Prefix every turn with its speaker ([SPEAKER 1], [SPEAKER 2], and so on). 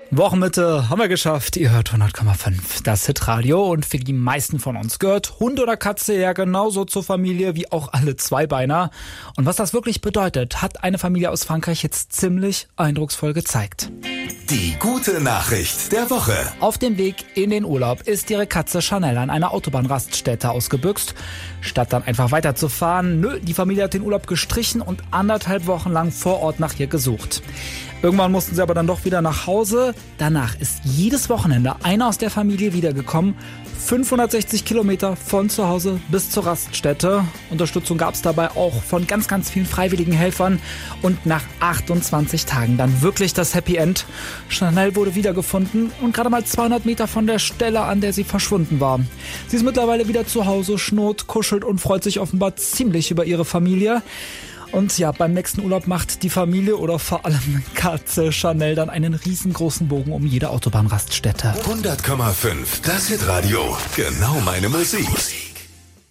[SPEAKER 1] Wochenmitte haben wir geschafft. Ihr hört 100,5, das Hitradio. Und für die meisten von uns gehört Hund oder Katze ja genauso zur Familie wie auch alle Zweibeiner. Und was das wirklich bedeutet, hat eine Familie aus Frankreich jetzt ziemlich eindrucksvoll gezeigt.
[SPEAKER 2] Die gute Nachricht der Woche.
[SPEAKER 1] Auf dem Weg in den Urlaub ist ihre Katze Chanel an einer Autobahnraststätte ausgebüxt. Statt dann einfach weiterzufahren, die Familie hat den Urlaub gestrichen und 1,5 Wochen lang vor Ort nach ihr gesucht. Irgendwann mussten sie aber dann doch wieder nach Hause. Danach ist jedes Wochenende einer aus der Familie wiedergekommen. 560 Kilometer von zu Hause bis zur Raststätte. Unterstützung gab es dabei auch von ganz, ganz vielen freiwilligen Helfern. Und nach 28 Tagen dann wirklich das Happy End. Chanel wurde wiedergefunden und gerade mal 200 Meter von der Stelle, an der sie verschwunden war. Sie ist mittlerweile wieder zu Hause, schnurrt, kuschelt und freut sich offenbar ziemlich über ihre Familie. Und ja, beim nächsten Urlaub macht die Familie oder vor allem Katze Chanel dann einen riesengroßen Bogen um jede Autobahnraststätte.
[SPEAKER 2] 100,5, das Hitradio. Genau meine Musik.